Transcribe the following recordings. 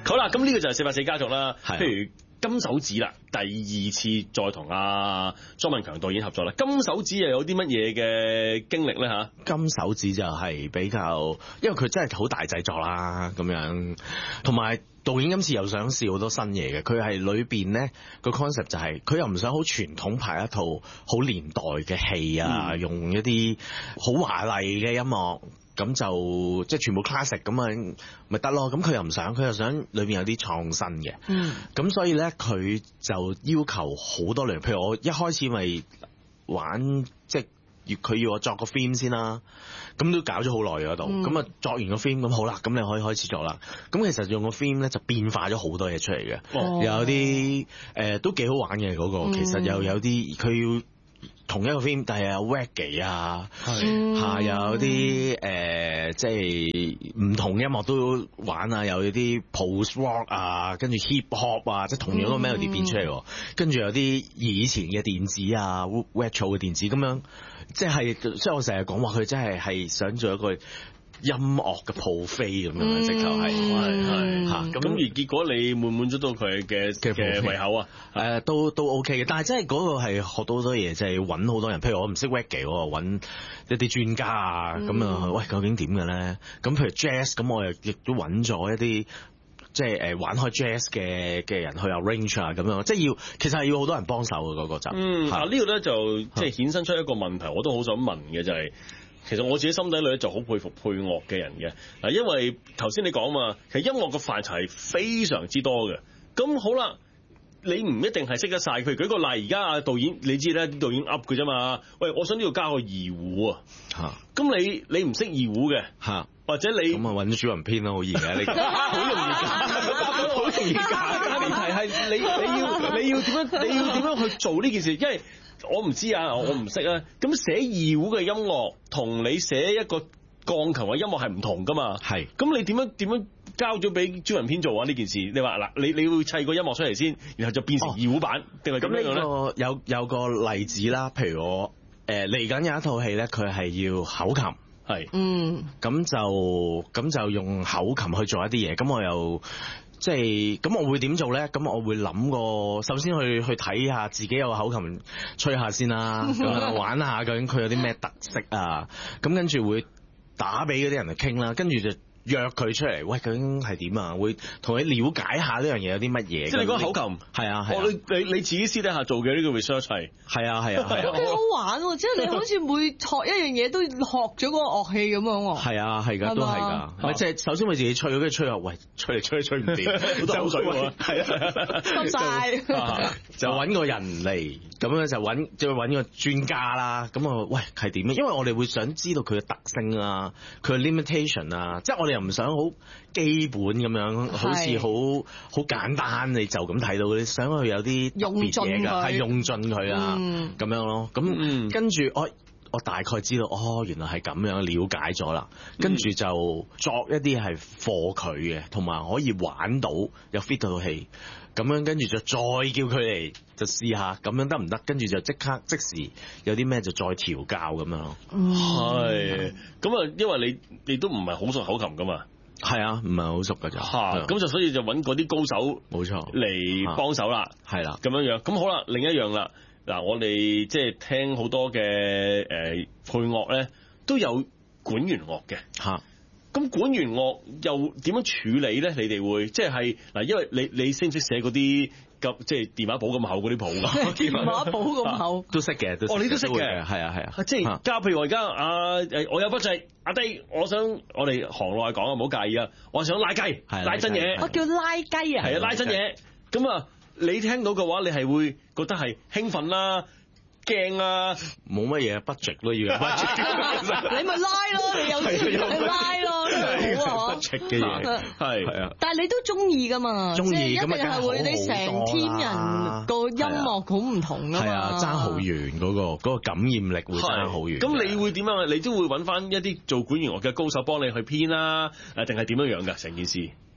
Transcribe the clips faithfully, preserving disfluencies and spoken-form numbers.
好啦，咁呢個就係四八四家族啦。譬如金手指啦，第二次再同阿莊文強導演合作啦。金手指又有啲乜嘢嘅經歷咧嚇？ 金手指就係比較，因為佢真係好大製作啦，咁樣，同埋導演今次又想試好多新嘢嘅。佢係裏邊咧個 concept 就係佢又唔想好傳統拍一套好年代嘅戲啊，嗯、用一啲好華麗嘅音樂。咁就即係全部 classic 咁啊，咪得咯。咁佢又唔想，佢又想裏邊有啲創新嘅。嗯。咁所以咧，佢就要求好多類，譬如我一開始咪玩，即係要佢要我作個 film 先啦。咁都搞咗好耐嗰度。咁啊、嗯，作完個 film 咁好啦，咁你可以開始作啦。咁其實用個 film 咧就變化咗好多嘢出嚟嘅。哦。有啲誒、呃、都幾好玩嘅嗰、嗰個，其實又有啲佢要。同一個 film，但係有 reggae 啊，嚇有啲誒，即係唔同音樂都玩啊，有啲 post rock 啊，跟住 hip hop 啊，即係同樣個 melody 變出嚟，跟住有啲以前嘅電子啊 retro 嘅電子咁樣，即係即係我成日講話佢真係係想做一個音樂嘅鋪飛咁樣，直頭係係係嚇咁，而結果你滿唔滿足到佢嘅嘅胃口啊？誒、呃、都都 OK 嘅，但係真係嗰個係學到好多嘢，就係揾好多人。譬如我唔識 reggae，我揾一啲專家啊，咁啊、嗯，喂究竟點嘅咧？咁譬如 jazz，咁我又亦都揾咗一啲即係誒玩開 jazz 嘅嘅人去 arrange 啊，咁樣即係要其實係要好多人幫手嘅嗰個集。嗯， 啊、這個、呢個咧就即係衍生出一個問題，我都好想問嘅就係、是。其實我自己心底裏咧就好佩服配樂嘅人嘅嗱，因為頭先你講嘛，其實音樂嘅範疇係非常之多嘅。咁好啦，你唔一定係識得晒。譬如舉個例，而家啊導演，你知咧啲導演噏嘅啫嘛。喂，我想呢度加個二胡啊。嚇！咁你你唔識二胡嘅嚇，或者你咁啊揾主人編咯，好易嘅，你好容易加，好容易加。 但係問題係你你要你要點樣你要點樣去做呢件事？因為我唔知啊，我唔識啊。咁寫二胡嘅音樂同你寫一個鋼琴嘅音樂係唔同噶嘛？係。咁你點樣點樣交咗俾專人編做啊？呢件事你話嗱，你你會砌個音樂出嚟先，然後就變成二胡版，定係咁樣樣咧？ 個有有個例子啦，譬如我誒嚟緊有一套戲咧，佢係要口琴，係嗯，咁就咁就用口琴去做一啲嘢，咁我又。即係咁，我會點做咧？咁我會諗個，首先去去睇下自己有個口琴吹下先啦，咁玩下究竟佢有啲咩特色啊？咁跟住會打俾嗰啲人嚟傾啦，跟住就約佢出嚟，喂，究竟係點啊？會同你了解下呢樣嘢有啲乜嘢？ 即係你講口琴， 係啊， 哦，你你你自己私底下做嘅呢個 research 係， 係啊，係啊，係啊， 幾好玩喎！即係你好似每學一樣嘢都學咗嗰個樂器咁樣喎。 係啊，係㗎，都係㗎。咪即係首先會自己吹，跟住吹下，喂，吹嚟吹去吹唔掂，好多口水喎。係啊， 濕晒。 就揾個人嚟，咁樣就揾就揾個專家啦。咁啊，喂係點啊？因為我哋會想知道佢嘅特性啊，佢嘅 limitation 啊，即係我哋又唔想好基本咁樣，好似好好簡單，你就咁睇到嗰啲，想佢有啲特別嘢㗎，係用盡佢啊，咁樣咯。咁、嗯、跟住我我大概知道，哦，原來係咁樣，了解咗啦。跟住就作一啲係貨佢嘅，同埋可以玩到有 fit 到戲。咁樣跟住就再叫佢嚟就試下，咁樣得唔得？跟住就即刻即時有啲咩就再調教咁樣咯。 係，咁啊，因為你你都唔係好熟口琴噶嘛。 係啊，唔係好熟㗎咋。 嚇，咁就所以就揾嗰啲高手， 冇錯， 嚟幫手啦。係啦，咁樣樣。咁好啦，另一樣啦。嗱，我哋即係聽好多嘅誒配樂咧，都有管弦樂嘅嚇。咁管弦樂又點樣處理咧？你哋會即係嗱，因為你你識唔識寫嗰啲咁即係電話簿咁厚嗰啲譜㗎？ 電話簿咁厚都識嘅，都哦，你都識嘅， 係啊係啊， 即係加譬如我而家啊誒，我有筆掣，阿弟，我想我哋行內講啊，唔好介意啊，我想拉雞，拉真嘢， 我叫拉雞啊， 係啊，拉真嘢，咁啊，你聽到嘅話，你係會覺得係興奮啦。驚啊！ 冇乜嘢 budget 咯，要 budget 你咪拉咯，你有錢你拉咯，好啊 budget 嘅嘢係係啊。 但係你都中意㗎嘛？ 中意咁一定係會你成 team 人個音樂好唔同㗎嘛。係啊，爭好遠嗰個嗰個感染力會爭好遠。 咁你會點樣？你都會揾翻一啲做管弦樂嘅高手幫你去編啦，誒定係點樣樣㗎？成件事？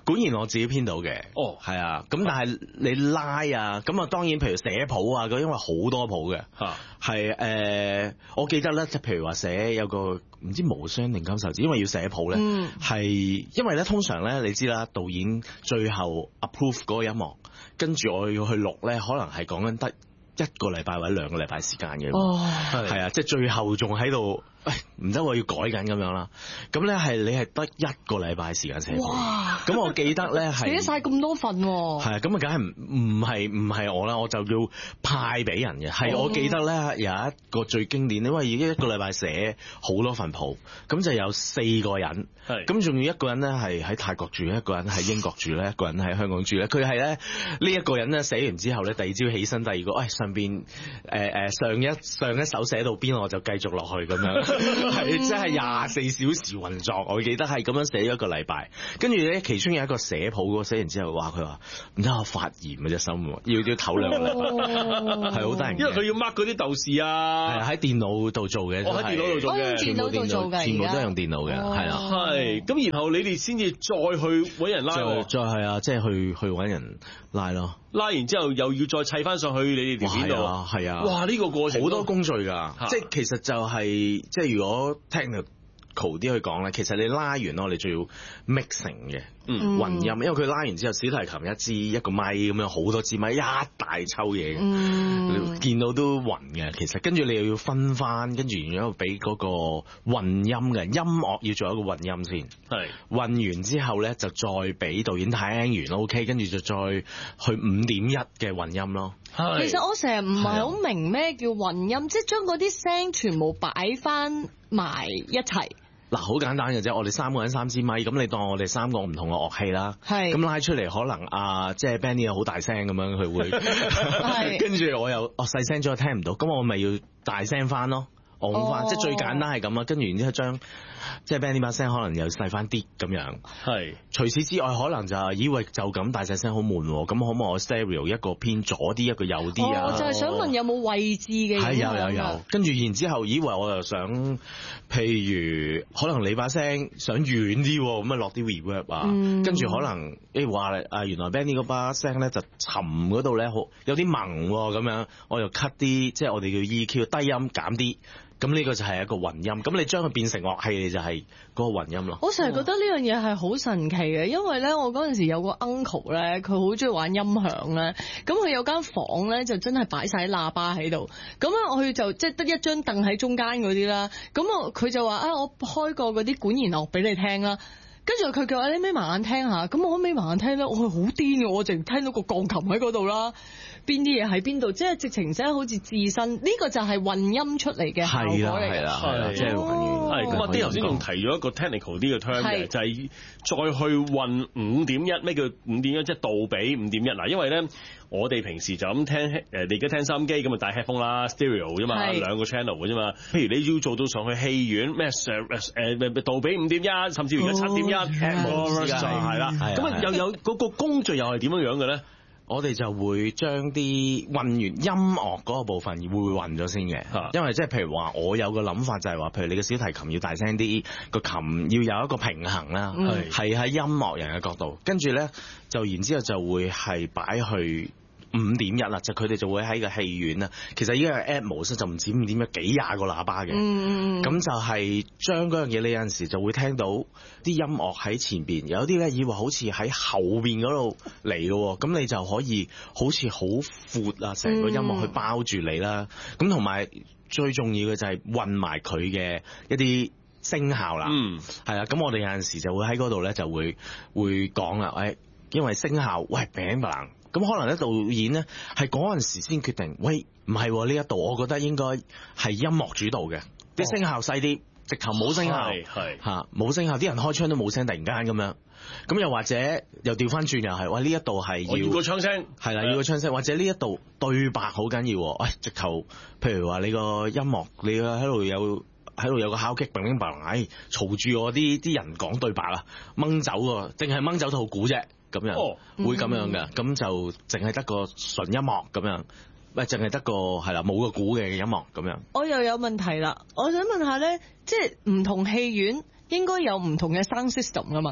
管弦我自己編到嘅。 哦， 係啊，咁但係你拉啊，咁啊當然譬如寫譜啊，咁因為好多譜嘅， 嚇係誒、呃，我記得咧，即係譬如話寫有個唔知無雙定金手指，因為要寫譜咧，係、嗯、因為咧通常咧你知啦，導演最後 approve 嗰個音樂，跟住我要去錄咧，可能係講緊得一個禮拜或者兩個禮拜時間嘅， 哦， 係啊，即係最後仲喺度。喂，唔得，我要改緊咁樣啦。咁咧係你係得一個禮拜時間寫譜。 哇！ 咁我記得咧係寫晒咁多份喎。 係啊，咁啊梗係唔唔係唔係我啦，我就要派俾人嘅。係、哦、我記得咧有一個最經典，因為一個禮拜寫好多份譜，咁就有四個人。係。咁仲要一個人咧係喺泰國住，一個人喺英國住咧，一個人喺香港住咧。佢係咧呢一個人咧寫完之後咧，第二朝起身，第二個喂、哎、上邊誒誒上一上一首寫到邊，我就繼續落去咁樣。係即係廿四小時運作，我記得係咁樣寫咗一個禮拜，跟住咧其中有一個寫譜嗰個寫完之後，哇佢話唔得，我發炎啊隻心，要要唞兩個禮拜，係好得人， 因為佢要 mark 嗰啲豆豉啊， 係喺電腦度做嘅， 我喺電腦度做嘅， 全部電腦做嘅， 全部都係用電腦嘅，係啦， 係咁然後你哋先至再去揾人拉， 再係啊，即係去去揾人拉咯， 拉完之後又要再砌翻上去你哋條片度， 係啊， 哇呢個過程好多工序㗎，即係其實就係即係如果 technical 啲去講咧，其實你拉完咯，你仲要 mixing 嘅，嗯，混音，因為佢拉完之後，小提琴一支一個咪咁樣，好多支咪一大抽嘢嘅，嗯，你見到都暈嘅。其實跟住你又要分翻，跟住然之後俾嗰個混音嘅音樂要做一個混音先，係混完之後咧就再俾導演聽完 OK，跟住就再去五點一嘅混音咯。 其實我成日唔係好明咩叫混音，即係將嗰啲聲全部擺翻埋一齊。 嗱，好簡單嘅啫，我哋三個人三支咪，咁你當我哋三個唔同嘅樂器啦，係咁拉出嚟，可能啊，即係 Benny 又好大聲咁樣，佢會，係跟住我又哦細聲咗聽唔到，咁我咪要大聲翻咯，我咁翻，即係最簡單係咁啊，跟住然之後將即係 Benny 把聲可能又細翻啲咁樣，係。除此之外，可能就係以為就咁大細聲好悶，咁可唔可以我 stereo 一個偏左啲，一個右啲啊？ 我就係想問有冇位置嘅？ 係有有有，跟住然之後以為我又想，譬如可能你把聲想遠啲，咁啊落啲 reverb 啊，跟住可能誒話啊原來 Benny 嗰把聲咧就沉嗰度咧好有啲萌咁樣，我又 cut 啲，即係我哋叫 E Q 低音減啲。咁呢個就係一個混音，咁你將佢變成樂器，你就係嗰個混音咯。 我成日覺得呢樣嘢係好神奇嘅，因為咧我嗰陣時有個 uncle 咧，佢好中意玩音響咧，咁佢有間房咧就真係擺晒喇叭喺度，咁咧我佢就即係得一張凳喺中間嗰啲啦，咁我佢就話啊我開個嗰啲管弦樂俾你聽啦。跟住佢叫我你眯埋眼聽下，咁我眯埋眼聽咧，我係好癲嘅，我淨聽到個鋼琴喺嗰度啦，邊啲嘢喺邊度，即係直情真係好似自身，呢、這個就係混音出嚟嘅效果嚟嘅，係啦係啦，即係混音。係咁啊！啲頭先仲提咗一個 technical 啲嘅 term 嘅，就係再去混五點一，咩叫五點一？即係杜比五點一嗱，因為咧我哋平時就咁聽誒，你而家聽收音機咁啊戴 headphone 啦 ，stereo 啫嘛，兩個 channel 嘅啫嘛。譬如你要做到上去戲院咩誒誒杜比五點一，甚至而家七點一。Atmos 係啦，咁啊又有嗰個工序又係點樣樣嘅咧？我哋就會將啲混完音樂嗰個部分會混咗先嘅，因為即係譬如話，我有個諗法就係話，譬如你嘅小提琴要大聲啲，個琴要有一個平衡啦，係喺音樂人嘅角度，跟住咧就然之後就會係擺去五點一啦，就佢哋就會喺個戲院啦。其實依家嘅 Atmos 就唔止五點一，幾廿個喇叭嘅。嗯，咁就係將嗰樣嘢，你有陣時就會聽到啲音樂喺前邊，有啲咧以為好似喺後邊嗰度嚟嘅，咁你就可以好似好闊啊，成個音樂去包住你啦。咁同埋最重要嘅就係混埋佢嘅一啲聲效啦。嗯，係啦。咁我哋有陣時就會喺嗰度咧就會會講啦，誒，因為聲效喂餅唪咁可能咧導演咧係嗰陣時先決定，喂唔係呢一度，我覺得應該係音樂主導嘅，啲、哦、聲效細啲，直頭冇聲效，係嚇冇聲效，啲人開槍都冇聲，突然間咁樣，咁又或者又調翻轉又係，喂呢一度係要，要個槍聲，係啦，要個槍聲，或者呢一度對白好緊要，喂、哎、直頭，譬如話你個音樂，你喺度有喺度有個敲擊，砰砰砰，唉嘈住我啲啲人講對白啊，掹走喎，淨係掹走套鼓啫。咁樣、哦、會咁樣嘅，咁、嗯、就淨係得個純音樂咁樣，喂，淨係得個係啦，冇個鼓嘅音樂咁樣。我又有問題啦，我想問下咧，即係唔同戲院應該有唔同嘅 sound system 噶嘛？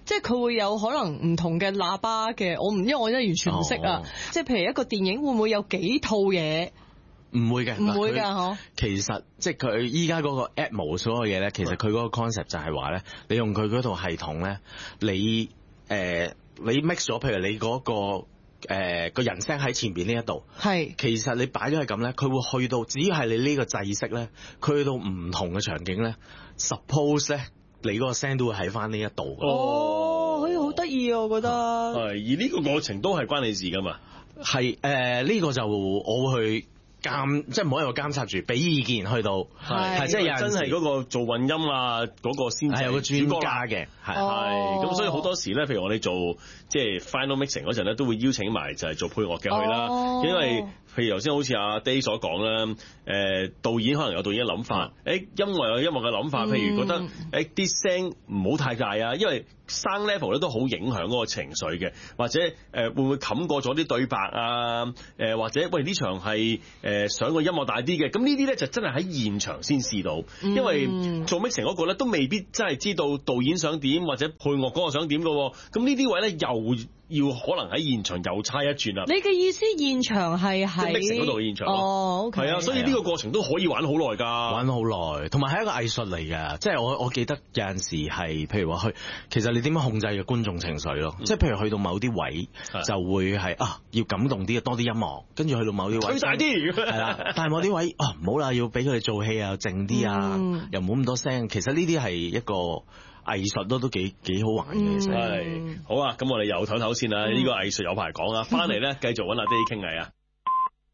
即係佢會有可能唔同嘅喇叭嘅，我唔因為我真係完全唔識啊。 哦、 即係譬如一個電影會唔會有幾套嘢？ 唔會嘅， 唔會㗎嗬。 其實即係佢依家嗰個 Atmos 所有嘢咧，其實佢嗰個 concept 就係話咧，你用佢嗰套系統咧，你誒、呃、你 mix 咗，譬如你嗰、嗰個誒、呃、個人聲喺前邊呢一度， 係其實你擺咗係咁咧，佢會去到只要係你呢個制式咧，佢去到唔同嘅場景咧 ，suppose 咧你嗰個聲都會喺翻呢一度。 哦，好似好得意啊，我覺得。 係，而呢個過程都係關你事噶嘛。 係誒呢個就我會去。監即係唔好喺度監察住，俾意見去到係係即係有真係嗰個做混音啊嗰、嗰個先係有個專家嘅係係咁，所以好多時咧，譬如我哋做即係 final mixing 嗰陣咧，都會邀請埋就係做配樂嘅去啦，哦、因為譬如頭先好似阿 Day 所講啦，誒導演可能有導演嘅諗法，誒音樂有音樂嘅諗法，譬如覺得誒啲聲唔好太大啊，因為 sound level 咧都好影響嗰個情緒嘅，或者誒會唔會冚過咗啲對白啊？誒或者喂呢場係誒想個音樂大啲嘅，咁呢啲咧就真係喺現場先試到，因為做 mixing 嗰個咧都未必真係知道導演想點或者配樂嗰個想點嘅喎，咁呢啲位咧又要可能喺現場又差一轉啦。 你嘅意思現場係喺 mixing 嗰度嘅現場咯？ 哦，OK， 係啊，所以呢個過程都可以玩好耐㗎， 玩好耐，同埋係一個藝術嚟㗎。即係我我記得有陣時係譬如話去，其實你點樣控制嘅觀眾情緒咯？即係、嗯、譬如去到某啲位的就會係啊要感動啲，多啲音樂，跟住去到某啲位吹大啲，係啦。但係某啲位啊唔好啦，要俾佢哋做戲啊，靜啲啊，嗯、又唔好咁多聲。其實呢啲係一個藝術都都幾幾好玩嘅。其實係好啊，咁我哋又唞唞先啦。呢、嗯、個藝術有排講啊，翻嚟咧繼續揾阿 Day 傾偈啊。